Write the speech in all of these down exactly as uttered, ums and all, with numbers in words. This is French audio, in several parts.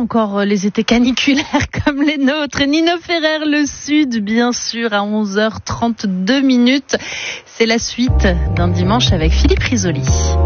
encore les étés caniculaires comme les nôtres. Et Nino Ferrer, le Sud, bien sûr, à onze heures trente-deux minutes. C'est la suite d'un dimanche avec Philippe Risoli.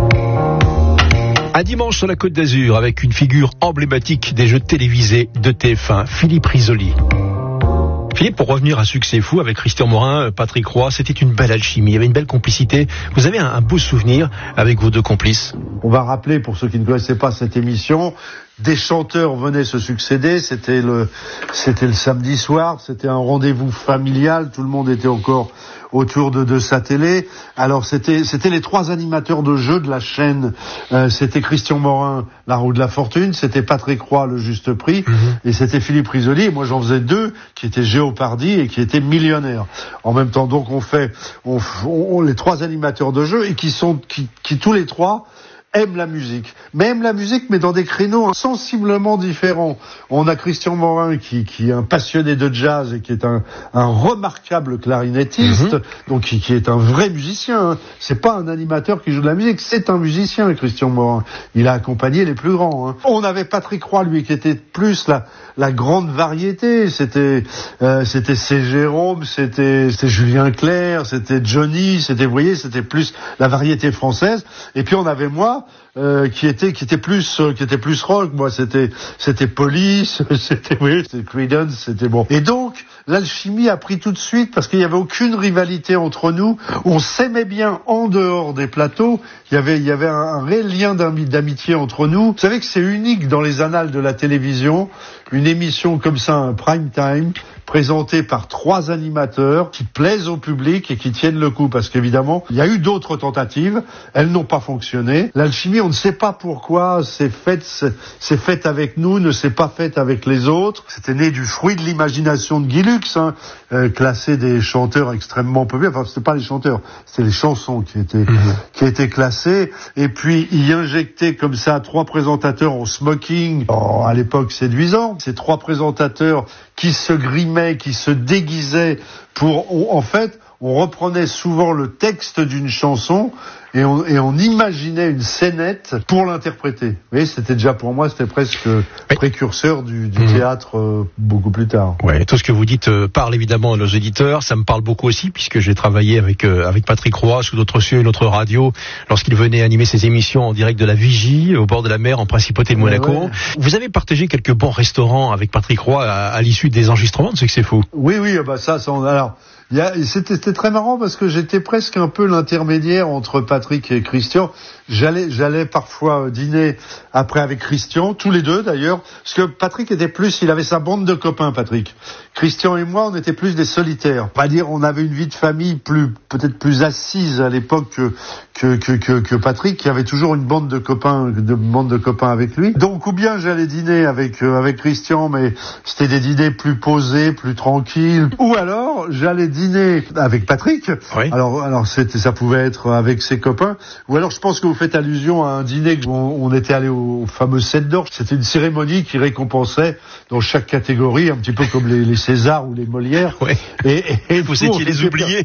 Un dimanche sur la Côte d'Azur avec une figure emblématique des jeux télévisés de T F un, Philippe Risoli. Philippe, pour revenir à Succès Fou avec Christian Morin, Patrick Roy, c'était une belle alchimie, il y avait une belle complicité. Vous avez un, un beau souvenir avec vos deux complices? On va rappeler, pour ceux qui ne connaissaient pas cette émission, des chanteurs venaient se succéder, c'était le, c'était le samedi soir, c'était un rendez-vous familial, tout le monde était encore autour de, de sa télé. Alors c'était, c'était les trois animateurs de jeu de la chaîne, euh, c'était Christian Morin, La Roue de la Fortune, c'était Patrick Roy, Le Juste Prix, mmh. et c'était Philippe Risoli. Et moi j'en faisais deux, qui étaient Géopardy et qui étaient millionnaires. En même temps, donc on fait, on, on les trois animateurs de jeu et qui sont, qui, qui tous les trois aiment la musique, mais aiment la musique, mais dans des créneaux sensiblement différents. On a Christian Morin qui, qui est un passionné de jazz et qui est un, un remarquable clarinettiste, mmh. donc qui, qui est un vrai musicien. Hein. C'est pas un animateur qui joue de la musique, c'est un musicien, Christian Morin. Il a accompagné les plus grands. Hein. On avait Patrick Roy, lui, qui était plus la, la grande variété. C'était, euh, c'était C. Jérôme, c'était, c'était Julien Clerc, c'était Johnny, c'était, vous voyez, c'était plus la variété française. Et puis on avait moi. Euh, qui était qui était plus euh, qui était plus rock. Moi c'était c'était Police, c'était oui, c'était Creedence, c'était bon. Et donc l'alchimie a pris tout de suite parce qu'il y avait aucune rivalité entre nous. On s'aimait bien en dehors des plateaux. Il y avait il y avait un, un réel lien d'amitié entre nous. Vous savez que c'est unique dans les annales de la télévision, une émission comme ça, un prime time, présentée par trois animateurs qui plaisent au public et qui tiennent le coup, parce qu'évidemment il y a eu d'autres tentatives, elles n'ont pas fonctionné. L'alchimie, on ne sait pas pourquoi c'est fait, c'est, c'est fait avec nous, ne s'est pas fait avec les autres. C'était né du fruit de l'imagination de Guy Lux, hein, euh, classer des chanteurs extrêmement populaires. Enfin, c'était pas les chanteurs, c'était les chansons qui étaient mmh. qui étaient classées. Et puis y injecter comme ça trois présentateurs en smoking, en, à l'époque séduisant. Ces trois présentateurs qui se grimaient, qui se déguisaient pour, on, en fait, on reprenait souvent le texte d'une chanson et on, et on imaginait une scénette pour l'interpréter. Vous voyez, c'était déjà pour moi, c'était presque oui. précurseur du, du mmh. théâtre euh, beaucoup plus tard. Ouais, tout ce que vous dites euh, parle évidemment à nos auditeurs. Ça me parle beaucoup aussi puisque j'ai travaillé avec euh, avec Patrick Roy sous d'autres cieux et notre radio lorsqu'il venait animer ses émissions en direct de la Vigie au bord de la mer en Principauté de Monaco. Ouais, ouais. Vous avez partagé quelques bons restaurants avec Patrick Roy à, à l'issue des enregistrements de Succès Fou. Oui, oui, bah ça, ça on a. Alors, il y a, c'était, c'était très marrant parce que j'étais presque un peu l'intermédiaire entre Patrick et Christian. J'allais, j'allais parfois dîner après avec Christian, tous les deux d'ailleurs, parce que Patrick était plus, il avait sa bande de copains, Patrick. Christian et moi, on était plus des solitaires. Pas dire, on avait une vie de famille plus, peut-être plus assise à l'époque que, que, que, que, que Patrick, qui avait toujours une bande de copains, de bande de copains avec lui. Donc, ou bien j'allais dîner avec, euh, avec Christian, mais c'était des dîners plus posés, plus tranquilles. Ou alors, j'allais dîner avec Patrick. Oui. Alors, alors c'était, ça pouvait être avec ses copains. Ou alors, je pense que vous faites allusion à un dîner où on, on était allé au, au fameux Sept d'Or. C'était une cérémonie qui récompensait dans chaque catégorie, un petit peu comme les, les Césars ou les Molières. Ouais. Et, et, et vous nous, étiez les oubliés.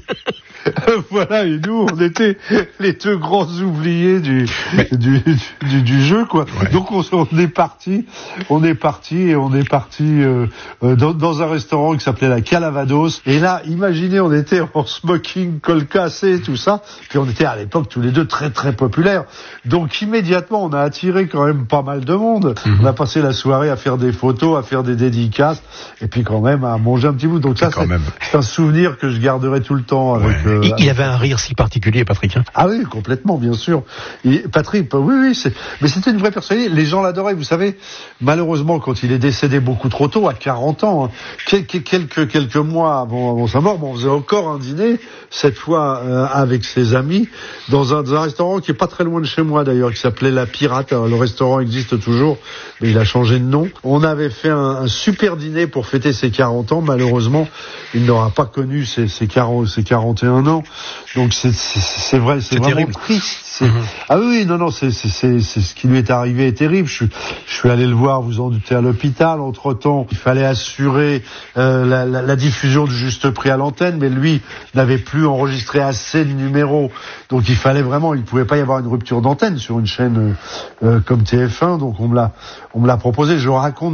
Voilà, et nous, on était les deux grands oubliés du, Mais... du, du, du jeu, quoi. Ouais. Donc, on, on est parti, on est parti et on est parti euh, dans, dans un restaurant qui s'appelait la Calavados. Et là, imaginez, on était en smoking, col cassé, tout ça. Puis on était à l'époque tous les deux très très populaires. Donc, immédiatement, on a attiré quand même pas mal de monde. Mm-hmm. On a passé la soirée à faire des photos, à faire des dédicaces, et puis quand même à manger un petit bout. Donc ça, c'est, c'est un souvenir que je garderai tout le temps avec. Ouais. Euh, il, il avait un rire si particulier, Patrick. Hein. Ah oui, complètement, bien sûr. Et Patrick, oui, oui, c'est, mais c'était une vraie personnalité. Les gens l'adoraient. Vous savez, malheureusement, quand il est décédé beaucoup trop tôt, à quarante ans, hein, quelques quelques quelques mois avant, avant sa mort, bon, on faisait encore un dîner, cette fois euh, avec ses amis, dans un, dans un restaurant qui est pas très loin de chez moi d'ailleurs, qui s'appelait La Pirate. Alors, le restaurant existe toujours, mais il a changé de nom. On avait fait un, un super dîner pour fêter ses quarante ans. Malheureusement, il n'aura pas connu ses, ses, quarante, ses quarante et un ans. Donc c'est, c'est, c'est vrai, c'est, c'est vraiment terrible. Triste. C'est... Mmh. Ah oui, non, non, c'est, c'est, c'est, c'est ce qui lui est arrivé est terrible. Je suis, je suis allé le voir, vous en doutez, à l'hôpital. Entre-temps, il fallait assurer euh, la, la, la diffusion du Juste Prix à l'antenne, mais lui n'avait plus enregistré assez de numéros. Donc il fallait vraiment, il pouvait pas y avoir une rupture d'antenne sur une chaîne euh, comme T F un. Donc on me l'a, on me l'a proposé. Je raconte